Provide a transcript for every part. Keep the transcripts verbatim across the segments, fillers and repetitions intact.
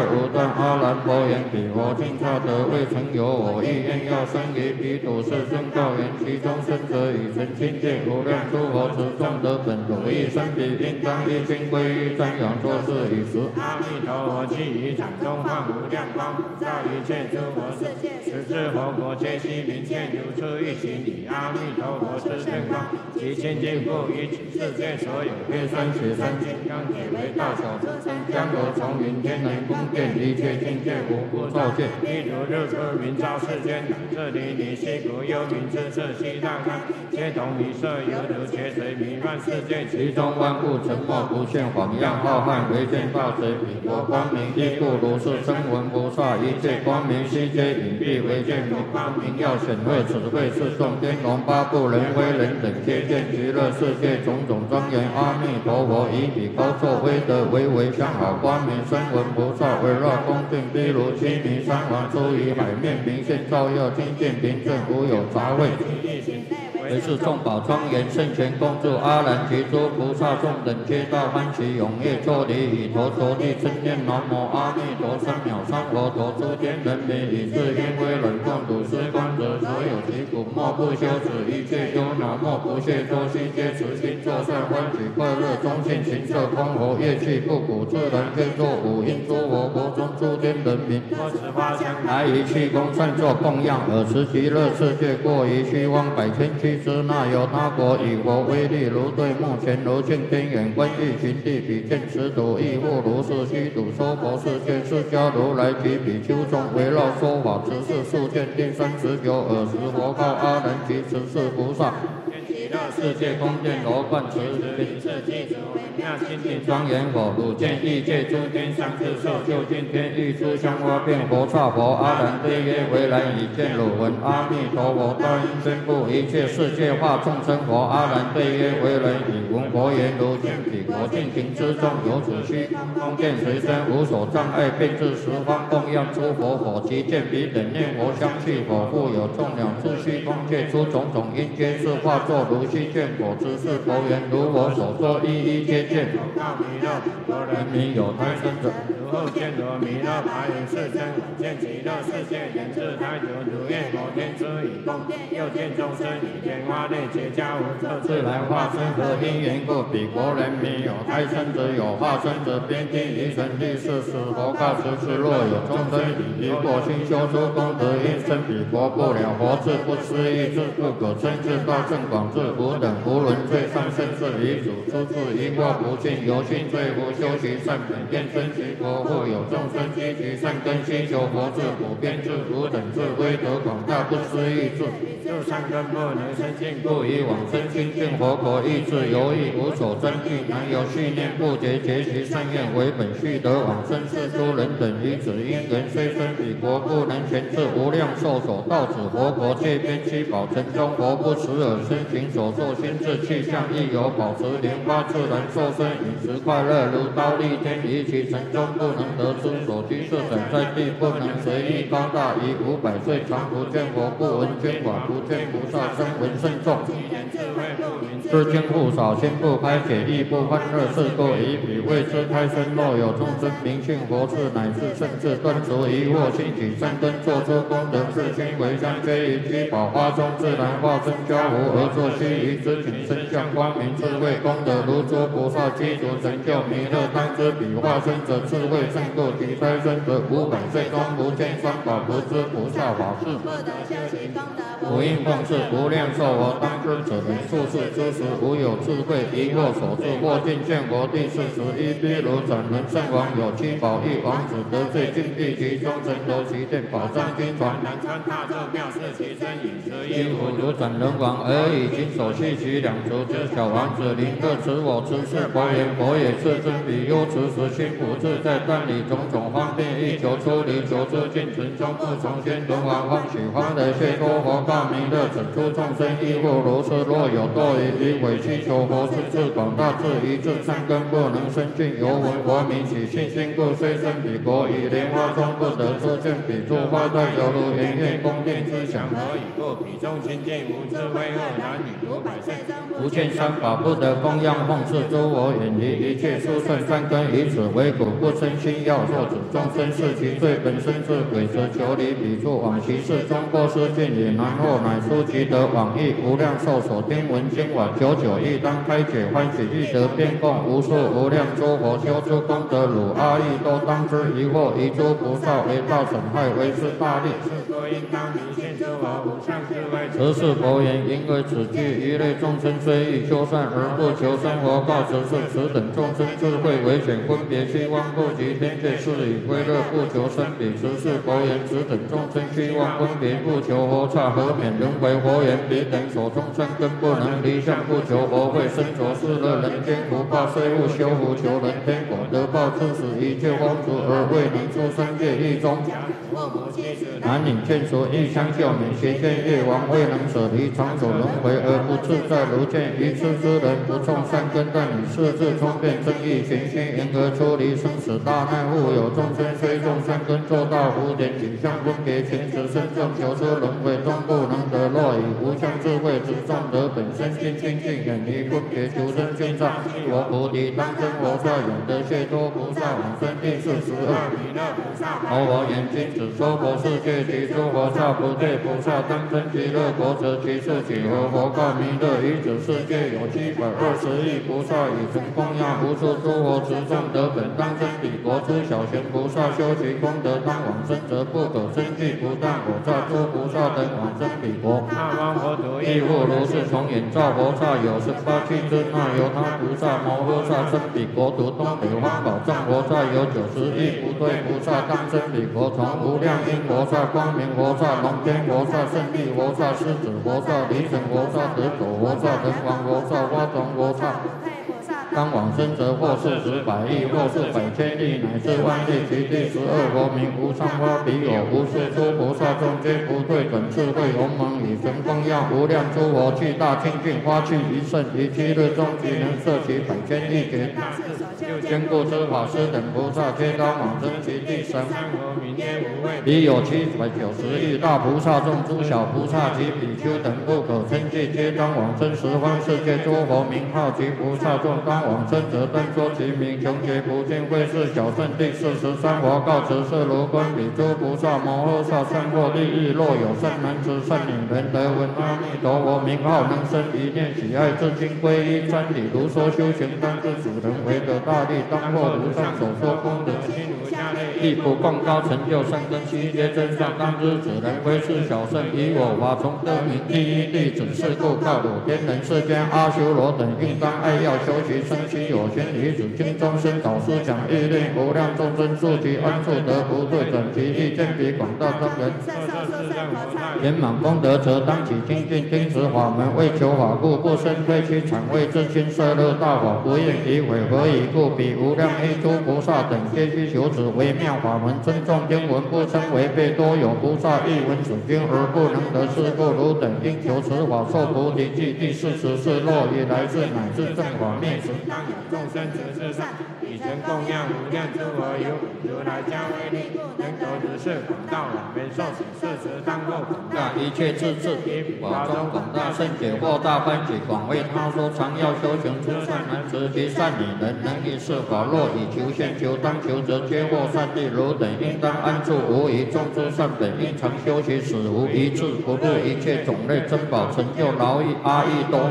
无断。阿难佛言：彼佛今刹得未曾有我意愿要生于彼土世尊告言：其中生者以成清界无量诸佛持众得本如意生彼应当一心归于瞻仰作是以时。阿弥陀佛既于掌中放无量光，普照一切诸佛世界，十智佛国皆悉明见，如出一形体。阿弥陀佛之圣光，其清净不于此世界所有黑山雪山金刚铁为大小车身江河重云天人宫殿一切境界无不照见。譬如日出明照世间，这里离西国幽冥之色西大开，皆同一色犹如劫水弥漫世界，其中万物沉默不现，晃漾浩瀚唯见大水。彼国光明亦复如是，声闻菩萨一切光明悉皆隐蔽唯见明光明耀显赫，此谓是众天龙八部人威人等皆见极乐世界种种庄严。阿弥陀佛以彼高坐威德为为相好光明声闻菩萨围绕恭敬譬如须弥山王出于海面明现照耀清净平正无有杂秽。为是众宝庄严圣贤恭祝阿难及诸菩萨众等皆大欢喜踊跃作礼以头着地称念南无阿弥陀三藐三佛陀诸天人民以至因为忍共睹施观者所有其苦莫不休止一切忧恼莫不懈作悉皆持心作善欢喜快乐中心行色空活乐器不苦自然非作五音诸佛国中诸天人民多持花香来于气功善作供养尔时极乐世界过于虚妄百千七之那有他国以佛威力如对目前如镜天眼观欲寻地比见持土亦复如是虚土娑婆世界释迦如来及比丘众围绕说法持世数见第三十九尔时佛告阿难及持世菩萨极乐世界宫殿罗冠持名次记足微妙清净庄严佛汝见异界诸天上智受就近天欲诸香花变佛刹佛阿难对曰为然已见汝闻阿弥陀佛大应宣布一切世界化众生佛阿难对曰为然已闻佛言如见彼国尽情之中有此虚空见随身无所障碍遍至十方供养诸佛佛即见彼等念佛香气佛复有众鸟诸虚空界出种种因皆是化作如须见佛之是佛言如我所说一一皆见。告弥勒佛人民有胎生者，如后见罗弥勒白云世尊，见极乐世界言自胎久，如愿摩天之以供殿，又见众生以天花内结跏无色自来化身何因缘故？彼国人民有胎生者，有化身者，边地离尘第四世佛告十世，若有众生以离过心修诸功德，应生彼国不了佛智不思议智不可称智大圣广智无等无伦最上甚至离主出自一过不尽由心罪福修习善本愿生其国复有众生积极善根心求佛智普遍智无等智威德广大不思议智就善根不能生尽故以往生清净佛国意志犹豫无所争议难有续念不竭结其善愿为本续得往生世诸人等于此因缘虽生彼国不能全至无量寿所到此佛国界边七宝城中佛不持耳身行所作心智气象亦有保持莲花自然受身饮食快乐如刀立天于其城中不能得知所居是等在地不能随意高大于五百岁常不见佛不闻经法不见菩萨声闻甚众知经不少心不开解亦不欢乐是故以彼为之开身若有众生明信佛智乃至甚至断除疑惑兴起善根作出功德是心为相非于七宝花中自然化身交互而作须臾之景身相光明智慧功德如诸菩萨积足成就弥勒当知彼化身者智慧胜过其胎生者五百岁中不见三宝不知菩萨法事不应奉事无量寿佛当知此人数世之时无有智慧疑惑所致或尽见佛第四十一譬如斩人圣王有七宝一王子得罪禁闭其中神头其殿宝藏经传南川大咒妙是其身饮食衣服如斩人王而已经手系其两足之小王子临各持我持是佛言佛也自尊彼忧持时心不自在但理种种方便欲求出离求之尽存中不从先轮王欢喜欢的谢多佛告弥勒整出众生亦复如是若有堕于于委屈求佛是智广大智一智善根不能生尽犹闻佛名起信心故虽生彼国以莲花中不得出见彼诸花在犹如圆月宫殿之祥何以故彼中清净无智慧恶男女五百岁不见三法不得供养奉事诸我远离一切殊胜善根，以此为果不生心要受此众生是其罪本身是鬼则求离彼处往其世中过失见也难后乃出其得往诣无量寿所听闻经往九九亿当开解欢喜欲得变供无数无量诸佛修诸功德汝阿逸都当知疑惑一诸菩萨为道损害为是大利是佛应当明现诸佛无上智慧此是佛言因为此句一类众生虽欲修善而不求生活告此是此等众生智慧为显分别虚妄不及天界是以归乐不求生彼此是佛言此等众生虚妄分别不求佛刹何免轮回佛言彼等所中生根不能离相不求佛慧身着是乐人间福报虽勿修福求人天果得报致使一切风俗而未能出生界狱中男女眷属欲相救免邪见业王未能舍离长久轮回而不自在如见愚痴之人不种善根但以世智聪辩正义玄虚因而出离生死大难物有众生虽种善根做到无点景象分别前此身正求出轮回终不能得若以无相智慧之众得本身心清净远离分别求生见上我菩提当真佛刹永得解脱菩萨往生第四十二弥勒菩萨佛我眼睛只说佛世界其诸佛刹不对菩萨当真极乐国则其数几何佛告弥勒于此世界有七百二十亿菩萨以成供养无数诸佛持众得本当真彼国诸小贤菩萨修其功德当往生则不可生计不但我刹诸菩萨等往生彼国那方佛土亦复如是从眼照佛刹有十八七尊那由他菩萨摩诃萨生彼国土东北方宝藏佛刹有九十亿不对菩萨当生彼国从无量因佛刹光明佛刹龙天佛萨胜利佛萨狮子佛萨离尘佛萨得狗佛萨人王佛萨花种佛萨当往生者或是十百亿或是百千亿乃至万亿其第十二佛名无上花彼有无数诸菩萨众皆不对准智慧鸿蒙以神供养无量诸佛具大清净花趣一圣于七日中即能摄其百千亿劫坚固之法师等菩萨皆当往生其第三佛名皆无畏彼有七百九十亿大菩萨众诸小菩萨及比丘等不可称计皆当往生十方世界诸佛名号及菩萨众当往生者但说其名穷劫不尽会是小圣第四十三佛告辞是如观彼诸菩萨摩诃萨善获利益若有善男子善女人得闻阿弥陀佛名号能生一念喜爱至今皈依真理如说修行当知主人为得大利当获如上所说功德心如下类亦不共高成就善根悉皆真相当知此人非是小圣以我法从得名第一弟子是故告汝天人世间阿修罗等应当爱要修习生其有情于此经中生导师讲欲令无量众生速其安处得不对准其意见比广大众人圆满功德则当起精进听此法门为求法故不生推其产为自心摄乐大法不愿诋毁何以故彼无量一诸菩萨等皆须求此微妙法门尊重经文不称违背多有菩萨亦闻此经而不能得是故汝等应求此法受菩提记第四十四若以来世乃至正法灭时当有众生执事上以成供养无量诸佛有如来加威力能得如是广大往圆受此事时当获广大一切智智法中广大圣解或大欢喜广为他说常要修行诸善男子及善女人能以是法若以求现求当求则皆获善利汝等应当安住无疑众诸善本应常修习使无一致不入一切种类珍宝成就劳役阿逸多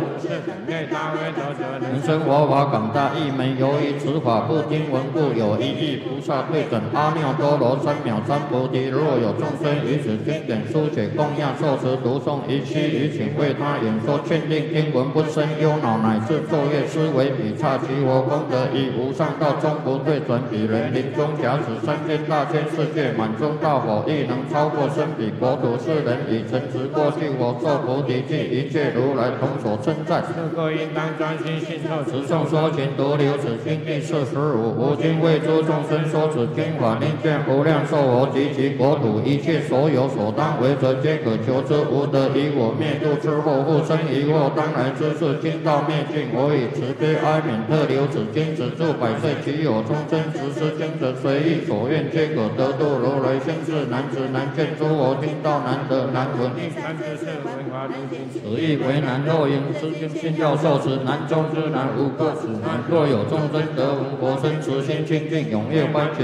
人生佛法广大义门由于此法不经闻故有一亿菩萨对准阿耨多罗三藐三菩提若有众生于此经典书写供养受持读诵一期于请为他演说劝令经文不生忧恼乃至昼夜思维比刹其佛功德以无上道终不对准彼人临终假使三千大千世界满中大火亦能超过生彼国土世人以诚实过去我受菩提记一切如来同所称赞是故应当专心信受持诵说勤独留此经第四十五无今为诸众生说此经法令见无量寿佛及其国土一切所有所当为者皆可求之无得以我灭度之后复生疑惑当来之事经道灭尽我以慈悲哀悯特留此经止住数百岁，其有终身十世经者，随意所愿，皆可得度。如来相是难知难见，诸佛听到难得难闻。三世是为法如经，此意为难。若因此经信教受持，难中之难，无过此难。若有众生得闻佛声，慈心清净，踊跃欢喜，